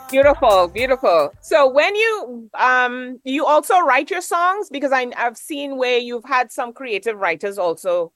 Beautiful, beautiful. So when you also write your songs because I've seen where you've had some creative writers also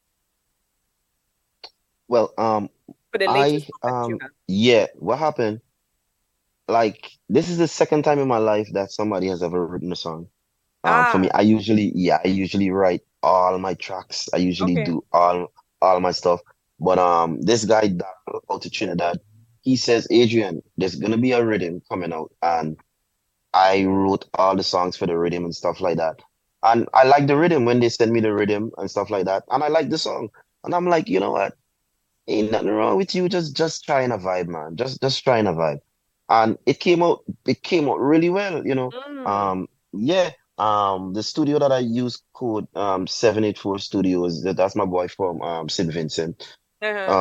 Well, for the latest I song that you have. yeah, what happened? Like this is the second time in my life that somebody has ever written a song. For me, Ah, I usually write all my tracks. I usually okay. do all my stuff. But this guy Daryl out to Trinidad, he says, Adrian, there's gonna be a rhythm coming out, and I wrote all the songs for the rhythm and stuff like that. And I like the rhythm when they send me the rhythm and stuff like that. And I like the song. And I'm like, you know what? Ain't nothing wrong with you. Just trying a vibe, man. Just trying a vibe. And it came out really well, you know. Mm. Yeah. The studio that I use code 784 Studios. That's my boy from St. Vincent. Uh-huh.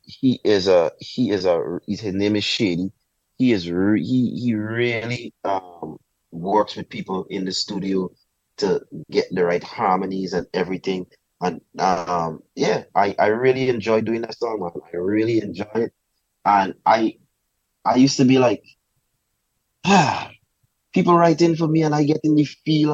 His name is Shady. He really works with people in the studio to get the right harmonies and everything. And yeah, I really enjoy doing that song, man. I really enjoy it. And I used to be like, people write in for me and I get in the feel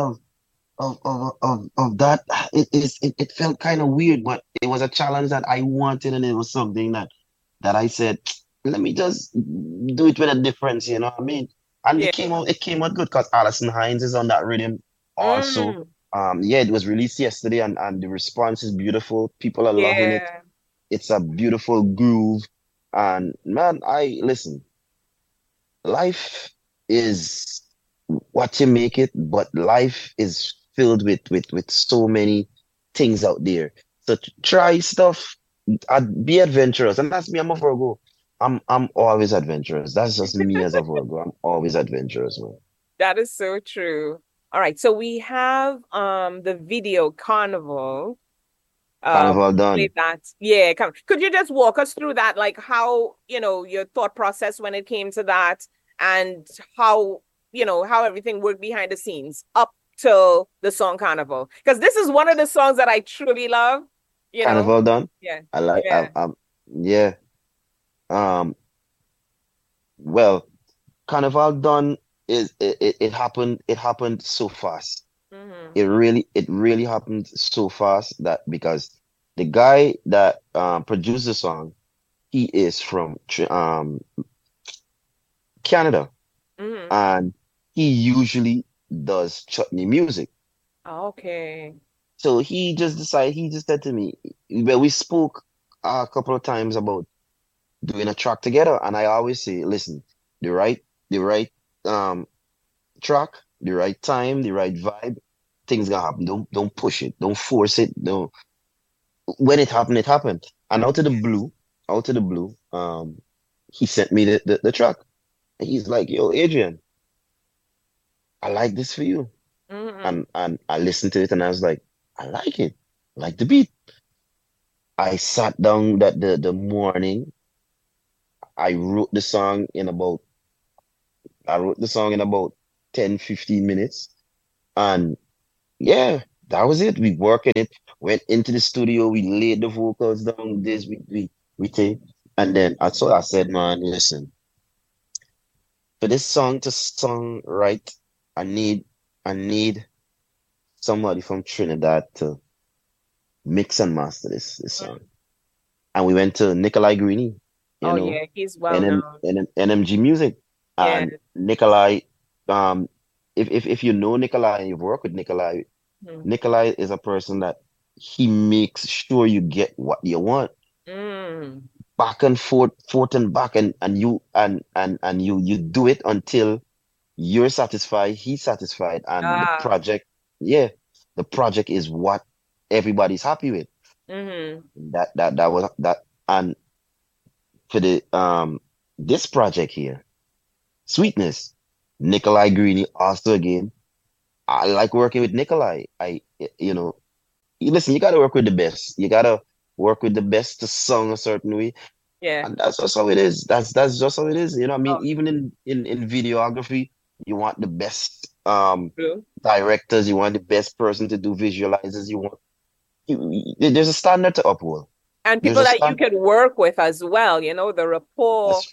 of that. It felt kind of weird, but it was a challenge that I wanted, and it was something that I said, let me just do it with a difference, you know what I mean? And Yeah. it came out good because Alison Hines is on that rhythm also. Mm. Yeah, it was released yesterday, and the response is beautiful. People are loving it. Yeah. It's a beautiful groove. And man, I listen, life is what you make it, but life is filled with so many things out there. So try stuff, be adventurous. And that's me, I'm a Virgo. I'm always adventurous. That's just me as a Virgo. I'm always adventurous, man. That is so true. All right. So we have the video Carnival. Carnival Play done. that. Yeah, could you just walk us through that, like how, your thought process when it came to that and how, how everything worked behind the scenes up till the song Carnival? Because this is one of the songs that I truly love, you know? Carnival done. Yeah. I like Yeah. yeah. Um well, Carnival done it happened so fast. Hmm. It really happened so fast that because the guy that produced the song, he is from Canada, Hmm. and he usually does chutney music. Okay. So he just said to me, well, we spoke a couple of times about doing a track together, and I always say, listen, the right the right um track, the right time, the right vibe, things gonna happen. Don't push it, don't force it. Don't When it happened, it happened. And out of the blue, he sent me the track. And he's like, yo, Adrian, I like this for you. Hmm. And I listened to it and I was like, I like it. I like the beat. I sat down the morning. I wrote the song in about I wrote the song in about 10, 15 minutes. And yeah, that was it. We worked it, went into the studio, we laid the vocals down, we take. And then I said, man, listen, for this song to song right, I need I need somebody from Trinidad to mix and master this song. And we went to Nikolai Greeny, you Oh know, yeah, he's well known. NMG Music. Yeah. And Nikolai, um, if you know Nikolai and you've worked with Nikolai, Mm. Nikolai is a person that he makes sure you get what you want. Mm. Back and forth, forth and back, and you do it until you're satisfied, he's satisfied, and Ah. yeah, the project is what everybody's happy with. Hmm. That was that, and for the this project here, Sweetness, Nikolai Greeny also again. I like working with Nikolai. You know, listen, you gotta work with the best. You gotta work with the best to song a certain way. Yeah. And that's just how it is. That's just how it is. You know what I mean? Oh, Even in videography, you want the best true. directors, you want the best person to do visualizers, there's a standard to uphold. And There's people a that you stand can work with as well, the rapport That's true.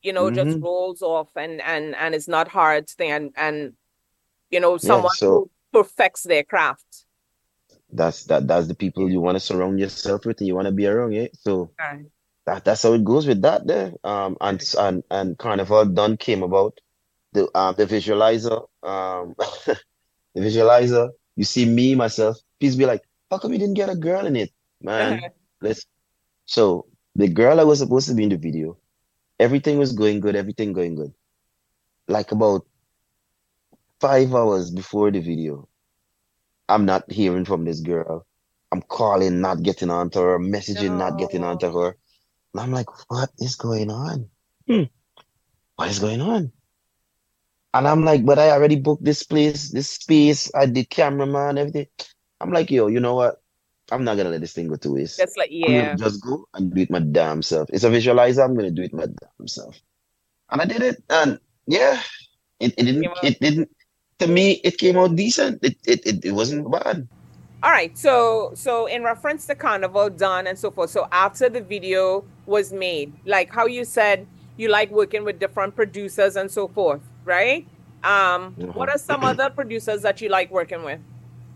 just hmm rolls off and it's not hard thing and Yeah, someone so who perfects their craft. that's the Yeah. people you want to surround yourself with and you want to be around, yeah. So Right. that's how it goes with that there. And Carnival Done came about. The visualizer, the visualizer, you see me, myself, please be like, how come you didn't get a girl in it? Man, Uh-huh. let's so the girl that was supposed to be in the video, everything was going good, everything going good. Like about 5 hours before the video, I'm not hearing from this girl. I'm calling, not getting onto her, messaging, not getting No. onto her. And I'm like, what is going on? Hmm, what is going on? And I'm like, but I already booked this place, this space. I did cameraman, everything. I'm like, yo, you know what? I'm not gonna let this thing go to waste. Just like, I'm gonna yeah. just go and do it my damn self. It's a visualizer. I'm gonna do it my damn self. And I did it, and yeah, Came out. it didn't. To me, it came out decent. It wasn't bad. All right. So in reference to Carnival done and so forth. So after the video was made, like how you said you like working with different producers and so forth, right? What Mhm. are some other producers that you like working with?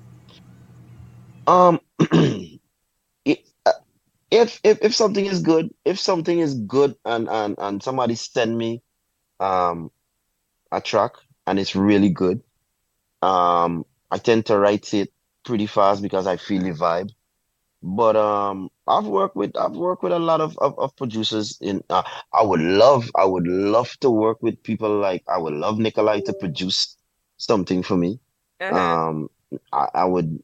Um, it, if something is good, if something is good, and somebody send me um a track and it's really good, I tend to write it pretty fast because I feel the vibe. But I've worked with a lot of producers in I would love to work with people like I would love Nikolai to produce something for me. Uh-huh. Um I would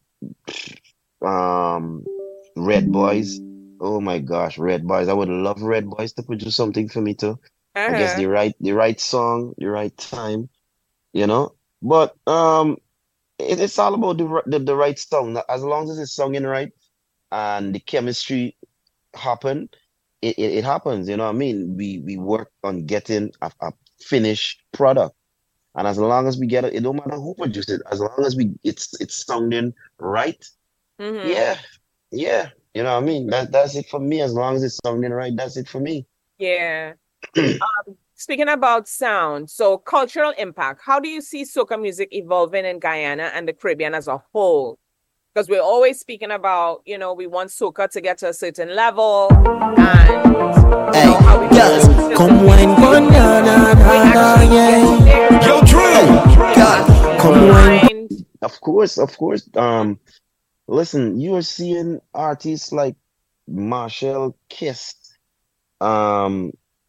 um Red Boys. Oh my gosh, Red Boys. I would love Red Boys to produce something for me too. I guess Uh-huh. the right song, the right time, you know. But it's all about the right song. As long as it's sung in right and the chemistry happen, it happens. You know what I mean? We work on getting a finished product, and as long as we get it, it don't matter who produces it. As long as it's sounding right, Mm-hmm. yeah, yeah. You know what I mean? That's it for me. As long as it's sounding right, that's it for me. Yeah. Speaking about sound, so cultural impact, how do you see soca music evolving in Guyana and the Caribbean as a whole? Because we're always speaking about, we want soca to get to a certain level and, Hey, how we want girls, to reach a come certain wine, point. come na na Are we na na, actually yeah. getting there Yo, now? Drew, girl, As we come wine. rewind. Of course, of course. Listen, you are seeing artists like Marshall Kiss, um,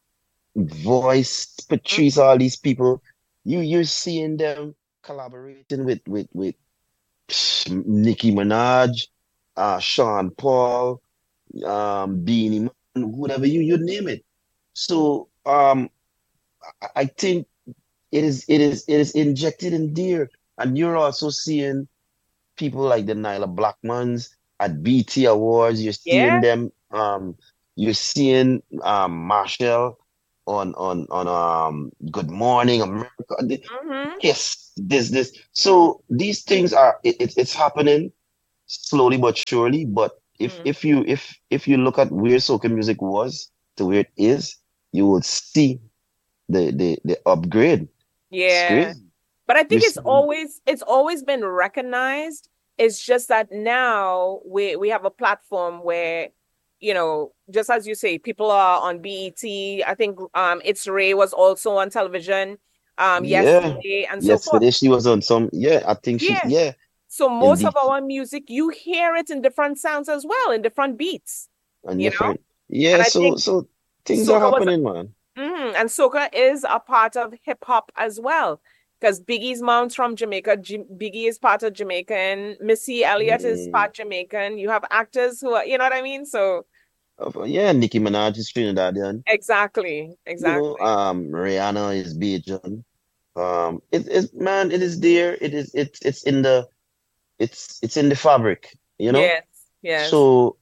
Voice, Patrice, Mhm. all these people. You're seeing them collaborating with Nicki Minaj, Sean Paul, Beanie Man, whatever you name it. So I think it is injected in there, and you're also seeing people like the Nyla Blackmans at BT Awards. You're seeing Yeah. them. You're seeing Marshall on Good Morning America. Hmm. Yes, this. So these things are it's happening slowly but surely. But Hmm. if you look at where soca music was to where it is, you will see the upgrade. It's Yeah. crazy. But I You think it's see, always been recognized. It's just that now we have a platform where, just as you say, people are on BET. I think It's Ray was also on television yeah. yesterday and so forth. Yesterday she was on some. Yeah, I think she. Yeah. Yeah, So most of indeed, our music, you hear it in different sounds as well, in different beats, and you know? different. Yeah, And I think so things are soca was happening, man. And soca is a part of hip hop as well. Because Biggie's mom's from Jamaica. Biggie is part of Jamaican. Missy Elliott is Mm. part Jamaican. You have actors who are, you know what I mean? So Yeah, Nicki Minaj is Trinidadian. exactly, You know, exactly. Rihanna is Bajan. It man, it is there. It's in the it's in the fabric. You know. Yes, yes, So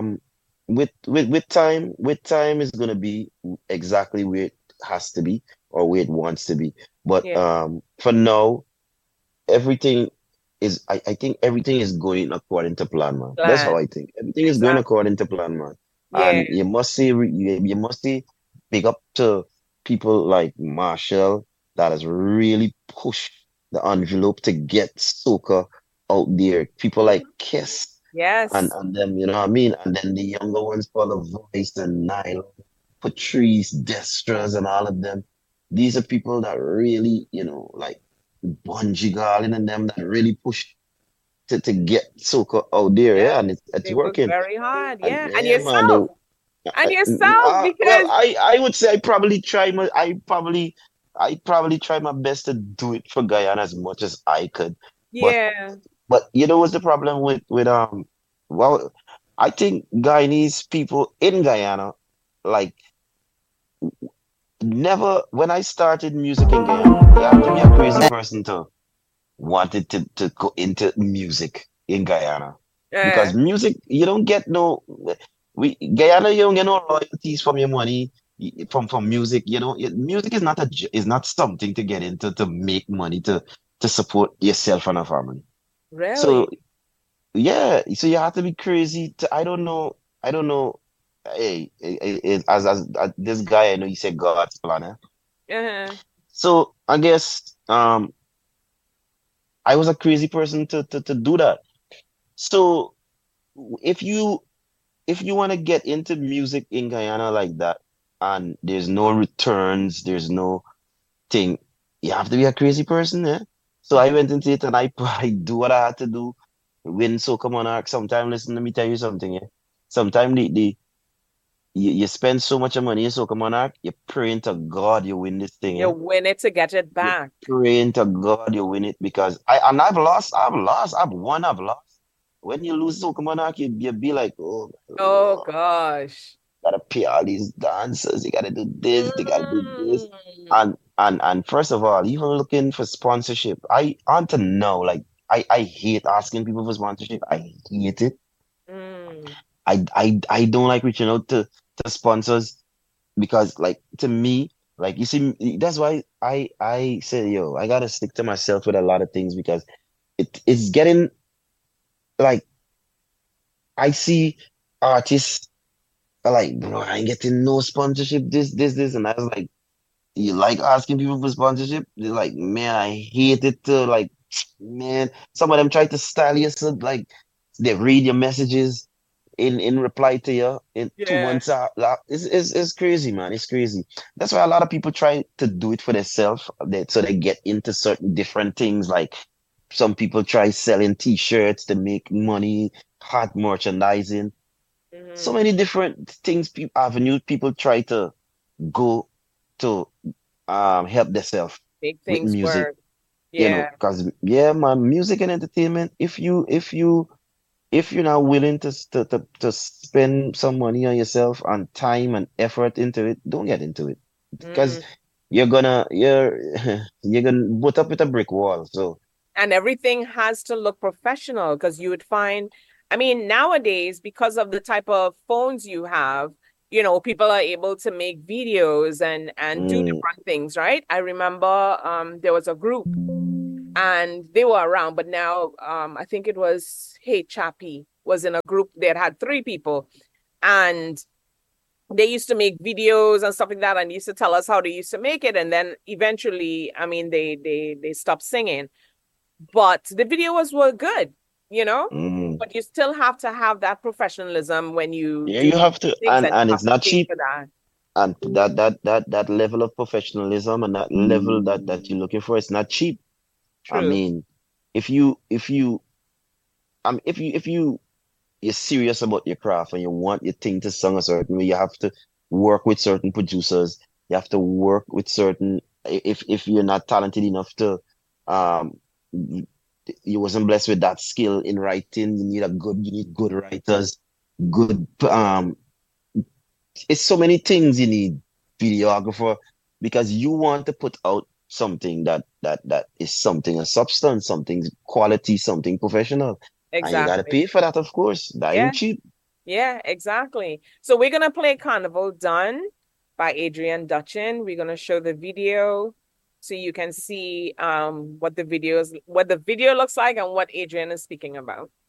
with time is gonna be exactly where it has to be or where it wants to be. But yeah. for now, everything I think everything is going according to plan, man. That's how Plan. I think. Everything is going Exactly. according to plan, man. Yeah. And you must say big up to people like Marshall that has really pushed the envelope to get soca out there. People like Mhm. Kiss Yes. and them, you know what I mean? And then the younger ones for the Voice and Nile, Patrice, Destras, and all of them. These are people that really, like Bungie Garlin and them that really push to get soca out there, Yeah. yeah, and it's They work working. very hard. And Yeah. And yeah, man, yourself. And yourself, well, because I would say I probably try my best to do it for Guyana as much as I could. But yeah. what's the problem with well, I think Guyanese people in Guyana, like, never when I started music in Guyana, you have to be a crazy person to wanted to go into music in Guyana. Uh, Because music, you don't get no we Guyana, you don't get no royalties from your money from music. Music is not something to get into to make money to support yourself and a family. So really. yeah, so you have to be crazy to I don't know. Hey, as this guy I know, he said God's plan. Uh-huh. So I guess I was a crazy person to do that. So if you if you want to get into music in Guyana like that, and there's no returns, there's no thing, you have to be a crazy person, yeah. So I went into it and I do what I had to do. Win Soca Monarch. Sometime, listen, let me tell you something, yeah. Sometime you spend so much money in Soca Monarch, you're praying to God you win this thing, You yeah. win it to get it You're back. praying to God you win it because I've lost, I've won, I've lost. When you lose Soca Monarch, you be like, oh, Oh gosh. gotta pay all these dancers, you gotta do this, they gotta do this. Mm. And first of all, even looking for sponsorship, I want to know, like, I hate asking people for sponsorship. I hate it. Mm. I don't like reaching out to sponsors because, like, to me, like, you see, that's why I say, yo, I gotta stick to myself with a lot of things because it's getting, like, I see artists are like, bro, I ain't getting no sponsorship, this, and I was like, you like asking people for sponsorship? They're like, man, I hate it too. Like, man, some of them try to style you so, like, they read your messages in reply to you in two Yeah. months out. Like, it's crazy, man. It's crazy. That's why a lot of people try to do it for themselves, so they get into certain different things. Like, some people try selling t-shirts to make money, hot merchandising, so Hmm. many different things, avenues people try to go to help themselves Make with things music, work. Yeah. because, yeah, man, music and entertainment, if you're not willing to spend some money on yourself and time and effort into it, don't get into it because Mm. you're gonna put up with a brick wall. So And everything has to look professional because you would find, I mean, nowadays, because of the type of phones you have, people are able to make videos and do mm, different things, right? I remember there was a group and they were around, but now I think it was Hey Chappie was in a group that had three people, and they used to make videos and stuff like that and used to tell us how they used to make it. And then eventually, I mean, they stopped singing, but the videos were good, you know? mm. But you still have to have that professionalism when you Yeah, do you have to, things, and and you and have it's to not pay cheap. for that. And that level of professionalism and that level that you're looking for, it's not cheap. I True. mean, if you if you're serious about your craft and you want your thing to sound a certain way, you have to work with certain producers. You have to work with certain, if you're not talented enough to, um you wasn't blessed with that skill in writing, you need good writers, good, it's so many things you need, videographer, because you want to put out something that is something, a substance, something quality, something professional, and you got to Exactly. pay for that, of course. That Yeah. ain't cheap. Yeah, exactly. So we're gonna play Carnival Done by Adrian Dutchin. We're gonna show the video so you can see what the video looks like and what Adrian is speaking about.